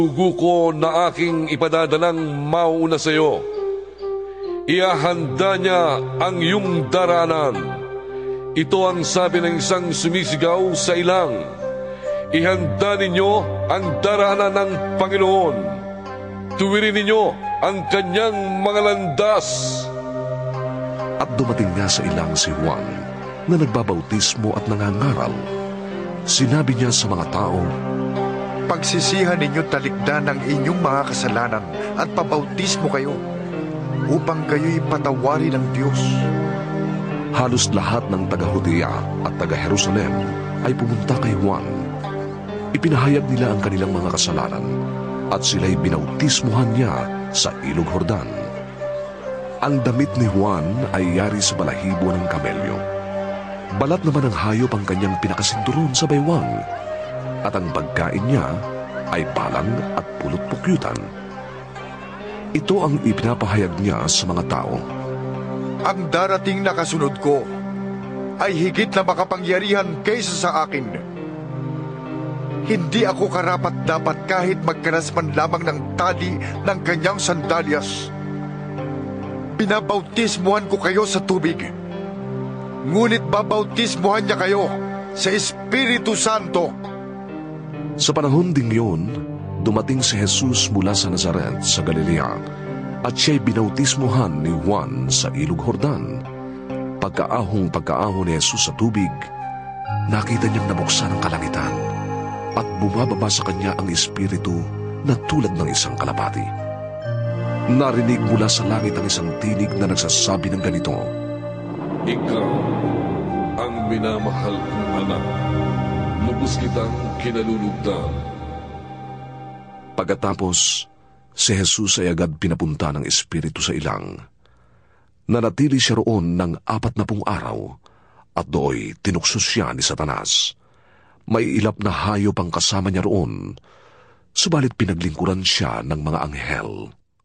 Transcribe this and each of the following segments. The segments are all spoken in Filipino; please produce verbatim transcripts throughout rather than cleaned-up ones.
Dugo ko na aking ipadadalang mauna sa iyo. Iahanda niya ang iyong daranan. Ito ang sabi ng isang sumisigaw sa ilang. Ihanda ninyo ang daranan ng Panginoon. Tuwirin ninyo ang kanyang mga landas. At dumating nga sa ilang si Juan na nagbabautismo at nangangaral. Sinabi niya sa mga tao, pagsisihan ninyo talikdan ang inyong mga kasalanan at pabautismo kayo upang kayo'y patawarin ng Diyos. Halos lahat ng taga-Judea at taga-Jerusalem ay pumunta kay Juan. Ipinahayag nila ang kanilang mga kasalanan at sila'y binautismuhan niya sa Ilog Jordan. Ang damit ni Juan ay yari sa balahibo ng kamelyo. Balat naman ng hayop ang kanyang pinakasinturon sa baywang, at ang pagkain niya ay balang at pulot-pukyutan. Ito ang ipinapahayag niya sa mga tao. Ang darating na kasunod ko ay higit na makapangyarihan kaysa sa akin. Hindi ako karapat-dapat kahit magkanas man lamang ng tali ng kanyang sandalyas. Binabautismuhan ko kayo sa tubig, ngunit babautismuhan niya kayo sa Espiritu Santo. Sa panahon ding yun, dumating si Jesus mula sa Nazaret sa Galilea at siya'y binautismuhan ni Juan sa Ilog Jordan. Pagkaahong pagkaahon ni Jesus sa tubig, nakita niyang nabuksan ang kalangitan at bumababa sa kanya ang Espiritu na tulad ng isang kalapati. Narinig mula sa langit ang isang tinig na nagsasabi ng ganito, Ikaw ang minamahal kong anak. Lubos kitang kinalulugdan. Pagkatapos, si Jesus ay agad pinapunta ng Espiritu sa ilang. Nanatili siya roon ng apat na pung araw at dooy tinukso siya ni Satanas. May ilap na hayop ang kasama niya roon, subalit pinaglingkuran siya ng mga anghel.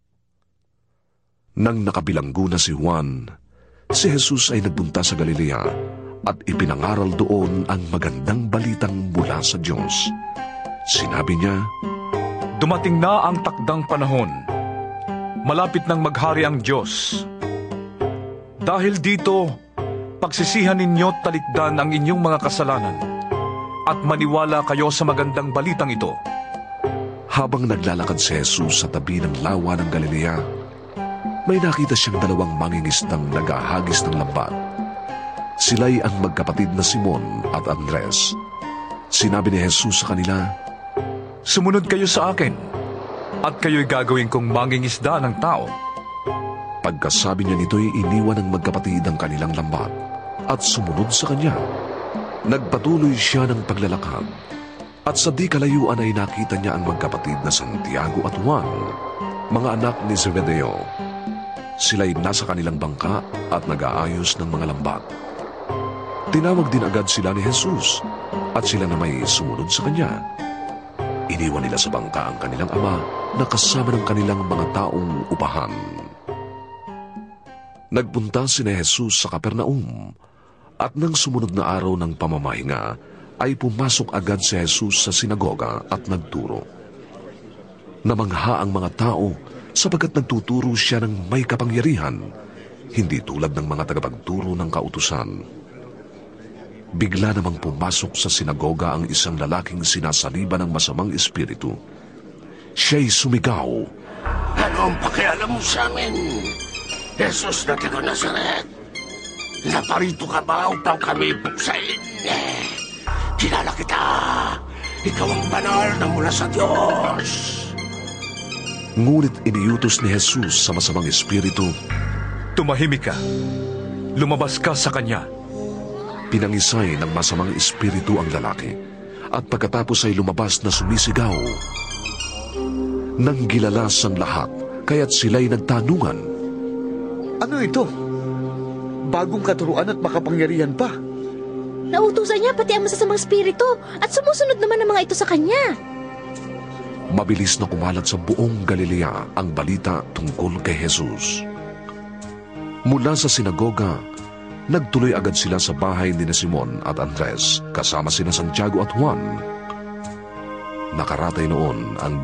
Nang nakabilanggo na si Juan, si Jesus ay nagpunta sa Galilea at ipinangaral doon ang magandang balitang mula sa Diyos. Sinabi niya, dumating na ang takdang panahon. Malapit nang maghari ang Diyos. Dahil dito, pagsisihan ninyo talikdan ang inyong mga kasalanan at maniwala kayo sa magandang balitang ito. Habang naglalakad si Jesus sa tabi ng lawa ng Galilea, may nakita siyang dalawang mangingisdang naghahagis ng lambat. Sila'y ang magkapatid na Simon at Andres. Sinabi ni Jesus sa kanila, sumunod kayo sa akin, at kayo'y gagawin kong mangingisda ng tao. Pagkasabi niya nito'y iniwan ng magkapatid ang kanilang lambat at sumunod sa kanya. Nagpatuloy siya ng paglalakad, at sa di kalayuan ay nakita niya ang magkapatid na Santiago at Juan, mga anak ni Zebedeo. Sila'y nasa kanilang bangka at nag-aayos ng mga lambat. Tinawag din agad sila ni Jesus at sila na may sumunod sa kanya. Iniwan nila sa bangka ang kanilang ama na kasama ng kanilang mga taong upahan. Nagpunta si Jesus sa Capernaum at nang sumunod na araw ng pamamahinga ay pumasok agad si Jesus sa sinagoga at nagturo. Namangha ang mga tao sapagkat nagtuturo siya ng may kapangyarihan, hindi tulad ng mga tagapagturo ng kautusan. Bigla namang pumasok sa sinagoga ang isang lalaking sinasaliba ng masamang espiritu. Siya'y sumigaw, ano ang pakialam mo sa amin, Jesus na taga Nazaret? Naparito ka ba upang kami buksain? Kilala kita, ikaw ang banal na mula sa Diyos. Ngunit iniutos ni Jesus sa masamang espiritu, tumahimik ka, lumabas ka sa kanya. Pinangisay ng masamang espiritu ang lalaki, at pagkatapos ay lumabas na sumisigaw. Nang gilalas ang lahat, kaya't sila'y nagtanungan, ano ito? Bagong katuruan at makapangyarihan pa. Nautusan niya pati ang masasamang espiritu at sumusunod naman ang mga ito sa kanya. Mabilis na kumalat sa buong Galilea ang balita tungkol kay Jesus. Mula sa sinagoga, nagtuloy agad sila sa bahay ni Simon at Andres, kasama sina Santiago at Juan. Nakaratay noon ang